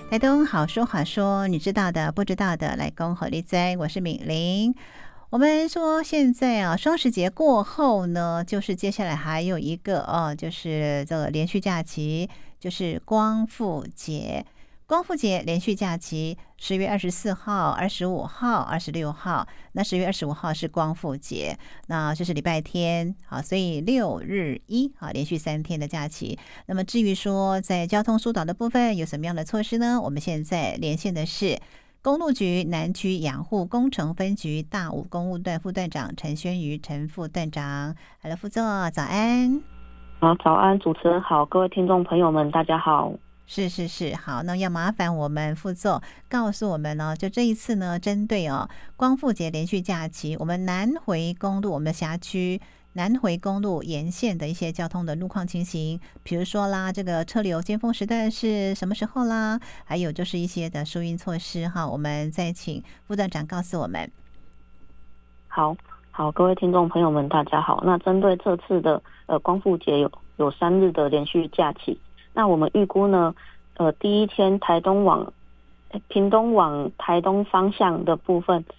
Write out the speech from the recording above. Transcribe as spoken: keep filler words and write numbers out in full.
台东好说好说，你知道的不知道的来恭候你在，我是敏玲。我们说现在啊，双十节过后呢，就是接下来还有一个哦，就是这个连续假期，就是光复节。光复节连续假期，十月二十四号、二十五号、二十六号。那十月二十五号是光复节，那就是礼拜天啊，所以六日一啊，连续三天的假期。那么至于说在交通疏导的部分有什么样的措施呢？我们现在连线的是公路局南区养护工程分局大武公务段副段长陈宣瑜陈副段长。Hello，副座早安。 好，早安，主持人好，各位听众朋友们，大家好。 是是是，好，那要麻烦我们副座告诉我们呢，就这一次呢，针对哦光复节连续假期，我们南回公路我们的辖区南回公路沿线的一些交通的路况情形，比如说啦，这个车流尖峰时段是什么时候啦？还有就是一些的疏运措施哈，我们再请副段长告诉我们。 好好，各位听众朋友们，大家好。那针对这次的呃光复节有有三日的连续假期，那我们预估呢，呃第一天台东往屏东往台东方向的部分，